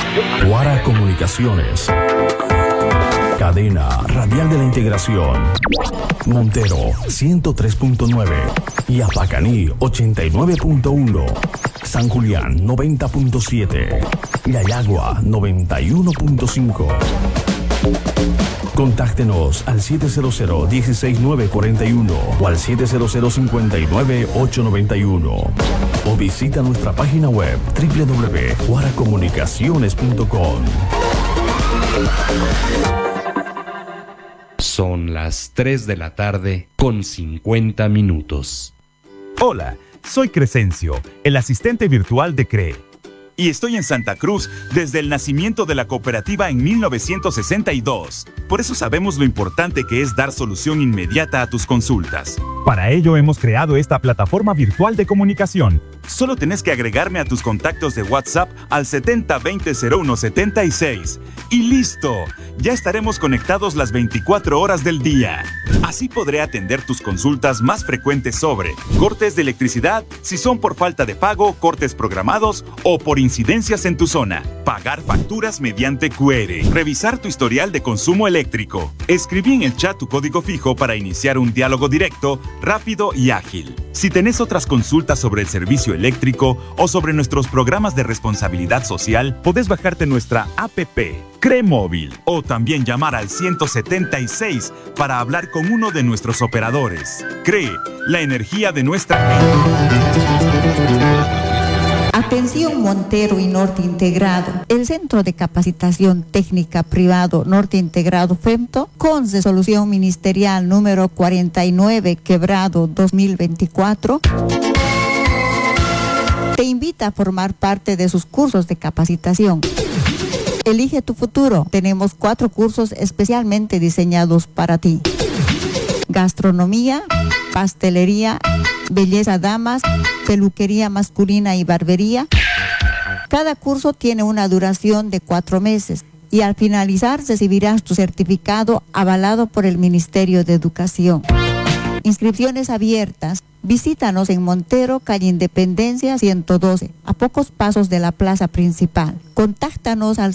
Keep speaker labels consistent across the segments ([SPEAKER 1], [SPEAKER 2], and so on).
[SPEAKER 1] Guara Comunicaciones. Cadena Radial de la Integración. Montero 103.9. Yapacaní 89.1. San Julián 90.7. Yayagua 91.5. Contáctenos al 700-16941 o al 700-59-891 o visita nuestra página web www.guaracomunicaciones.com.
[SPEAKER 2] Son las 3 de la tarde con 50 minutos.
[SPEAKER 3] Hola, soy Crescencio, el asistente virtual de CRE. Y estoy en Santa Cruz desde el nacimiento de la cooperativa en 1962. Por eso sabemos lo importante que es dar solución inmediata a tus consultas. Para ello hemos creado esta plataforma virtual de comunicación. Solo tenés que agregarme a tus contactos de WhatsApp al 7020-0176. ¡Y listo! Ya estaremos conectados las 24 horas del día. Así podré atender tus consultas más frecuentes sobre cortes de electricidad, si son por falta de pago, cortes programados o por incidencias en tu zona. Pagar facturas mediante QR. Revisar tu historial de consumo eléctrico. Escribí en el chat tu código fijo para iniciar un diálogo directo, rápido y ágil. Si tenés otras consultas sobre el servicio eléctrico o sobre nuestros programas de responsabilidad social, podés bajarte nuestra APP, CRE Móvil, o también llamar al 176 para hablar con uno de nuestros operadores. CRE, la energía de nuestra gente.
[SPEAKER 4] Atención Montero y Norte Integrado. El Centro de Capacitación Técnica Privado Norte Integrado FEMTO, con resolución ministerial número 49 quebrado 2024, te invita a formar parte de sus cursos de capacitación. Elige tu futuro. Tenemos 4 cursos especialmente diseñados para ti: gastronomía, pastelería, belleza damas, peluquería masculina y barbería. Cada curso tiene una duración de 4 meses y al finalizar recibirás tu certificado avalado por el Ministerio de Educación. Inscripciones abiertas. Visítanos en Montero, calle Independencia 112, a pocos pasos de la plaza principal. Contáctanos al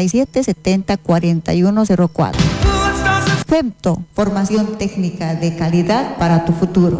[SPEAKER 4] 6770-4104. FEMTO, formación técnica de calidad para tu futuro.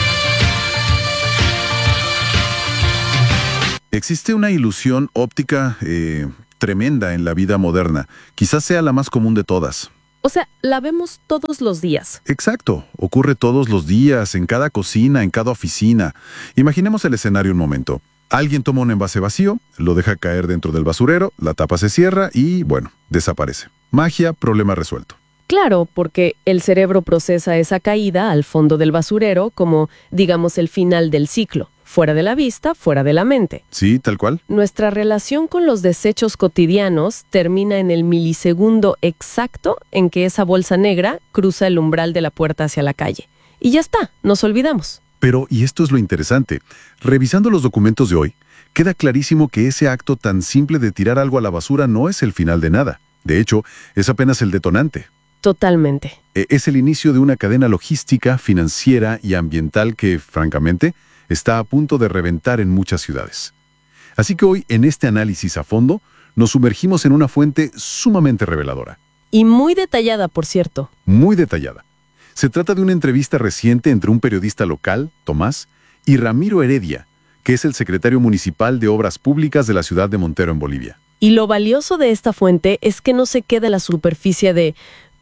[SPEAKER 5] Existe una ilusión óptica tremenda en la vida moderna. Quizás sea la más común de todas.
[SPEAKER 6] O sea, la vemos todos los días.
[SPEAKER 5] Exacto. Ocurre todos los días, en cada cocina, en cada oficina. Imaginemos el escenario un momento. Alguien toma un envase vacío, lo deja caer dentro del basurero, la tapa se cierra y, bueno, desaparece. Magia, problema resuelto.
[SPEAKER 6] Claro, porque el cerebro procesa esa caída al fondo del basurero como, digamos, el final del ciclo. Fuera de la vista, fuera de la mente.
[SPEAKER 5] Sí, tal cual.
[SPEAKER 6] Nuestra relación con los desechos cotidianos termina en el milisegundo exacto en que esa bolsa negra cruza el umbral de la puerta hacia la calle. Y ya está, nos olvidamos.
[SPEAKER 5] Pero, y esto es lo interesante, revisando los documentos de hoy, queda clarísimo que ese acto tan simple de tirar algo a la basura no es el final de nada. De hecho, es apenas el detonante.
[SPEAKER 6] Totalmente.
[SPEAKER 5] Es el inicio de una cadena logística, financiera y ambiental que, francamente, está a punto de reventar en muchas ciudades. Así que hoy, en este análisis a fondo, nos sumergimos en una fuente sumamente reveladora.
[SPEAKER 6] Y muy detallada, por cierto.
[SPEAKER 5] Muy detallada. Se trata de una entrevista reciente entre un periodista local, Tomás, y Ramiro Heredia, que es el secretario municipal de Obras Públicas de la ciudad de Montero, en Bolivia.
[SPEAKER 6] Y lo valioso de esta fuente es que no se queda en la superficie de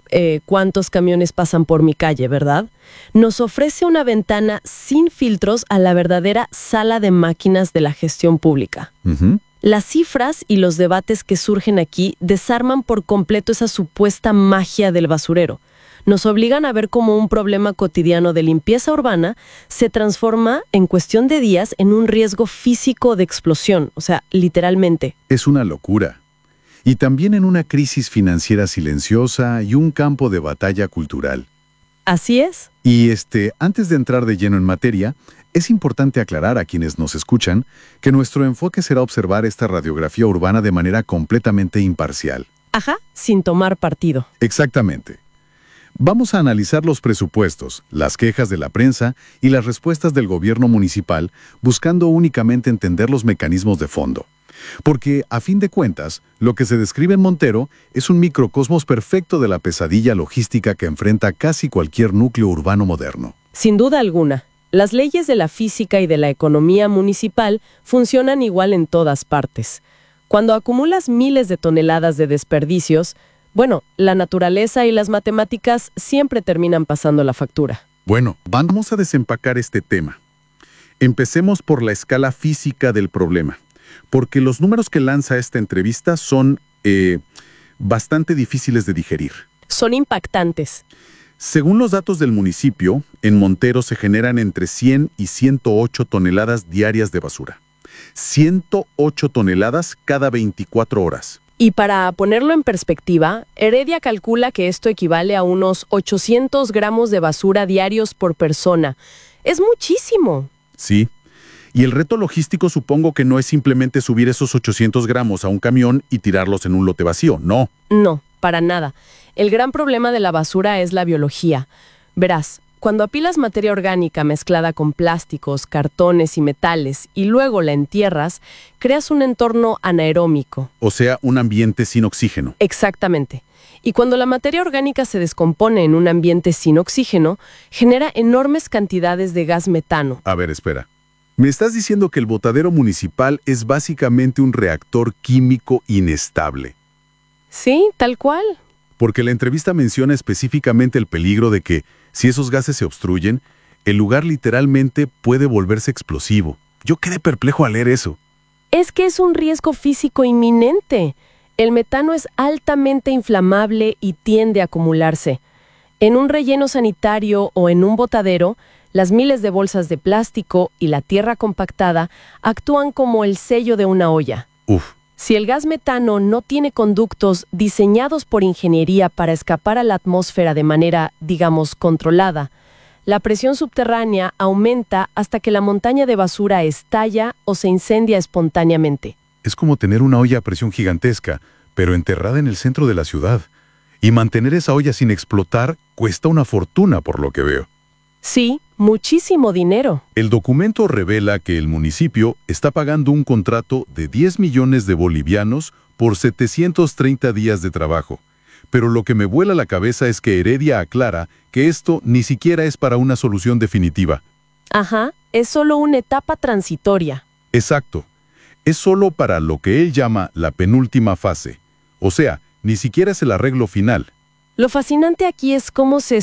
[SPEAKER 6] cuántos camiones pasan por mi calle, ¿verdad? Nos ofrece una ventana sin filtros a la verdadera sala de máquinas de la gestión pública. Las cifras y los debates que surgen aquí desarman por completo esa supuesta magia del basurero. Nos obligan a ver cómo un problema cotidiano de limpieza urbana se transforma en cuestión de días en un riesgo físico de explosión, o sea, literalmente.
[SPEAKER 5] Es una locura. Y también en una crisis financiera silenciosa y un campo de batalla cultural.
[SPEAKER 6] Así es.
[SPEAKER 5] Y antes de entrar de lleno en materia, es importante aclarar a quienes nos escuchan que nuestro enfoque será observar esta radiografía urbana de manera completamente imparcial.
[SPEAKER 6] Ajá, sin tomar partido.
[SPEAKER 5] Exactamente. Vamos a analizar los presupuestos, las quejas de la prensa y las respuestas del gobierno municipal, buscando únicamente entender los mecanismos de fondo. Porque, a fin de cuentas, lo que se describe en Montero es un microcosmos perfecto de la pesadilla logística que enfrenta casi cualquier núcleo urbano moderno.
[SPEAKER 6] Sin duda alguna, las leyes de la física y de la economía municipal funcionan igual en todas partes. Cuando acumulas miles de toneladas de desperdicios, bueno, la naturaleza y las matemáticas siempre terminan pasando la factura.
[SPEAKER 5] Bueno, vamos a desempacar este tema. Empecemos por la escala física del problema, porque los números que lanza esta entrevista son bastante difíciles de digerir.
[SPEAKER 6] Son impactantes.
[SPEAKER 5] Según los datos del municipio, en Montero se generan entre 100 y 108 toneladas diarias de basura. 108 toneladas cada 24 horas.
[SPEAKER 6] Y para ponerlo en perspectiva, Heredia calcula que esto equivale a unos 800 gramos de basura diarios por persona. Es muchísimo.
[SPEAKER 5] Sí. Y el reto logístico supongo que no es simplemente subir esos 800 gramos a un camión y tirarlos en un lote vacío, no.
[SPEAKER 6] No, para nada. El gran problema de la basura es la biología. Verás, cuando apilas materia orgánica mezclada con plásticos, cartones y metales y luego la entierras, creas un entorno anaerómico.
[SPEAKER 5] O sea, un ambiente sin oxígeno.
[SPEAKER 6] Exactamente. Y cuando la materia orgánica se descompone en un ambiente sin oxígeno, genera enormes cantidades de gas metano.
[SPEAKER 5] A ver, espera. ¿Me estás diciendo que el botadero municipal es básicamente un reactor químico inestable?
[SPEAKER 6] Sí, tal cual.
[SPEAKER 5] Porque la entrevista menciona específicamente el peligro de que, si esos gases se obstruyen, el lugar literalmente puede volverse explosivo. Yo quedé perplejo al leer eso.
[SPEAKER 6] Es que es un riesgo físico inminente. El metano es altamente inflamable y tiende a acumularse. En un relleno sanitario o en un botadero, las miles de bolsas de plástico y la tierra compactada actúan como el sello de una olla.
[SPEAKER 5] Uf.
[SPEAKER 6] Si el gas metano no tiene conductos diseñados por ingeniería para escapar a la atmósfera de manera, digamos, controlada, la presión subterránea aumenta hasta que la montaña de basura estalla o se incendia espontáneamente.
[SPEAKER 5] Es como tener una olla a presión gigantesca, pero enterrada en el centro de la ciudad. Y mantener esa olla sin explotar cuesta una fortuna, por lo que veo.
[SPEAKER 6] Sí, muchísimo dinero.
[SPEAKER 5] El documento revela que el municipio está pagando un contrato de 10 millones de bolivianos por 730 días de trabajo. Pero lo que me vuela la cabeza es que Heredia aclara que esto ni siquiera es para una solución definitiva.
[SPEAKER 6] Ajá, es solo una etapa transitoria.
[SPEAKER 5] Exacto. Es solo para lo que él llama la penúltima fase. O sea, ni siquiera es el arreglo final.
[SPEAKER 6] Lo fascinante aquí es cómo se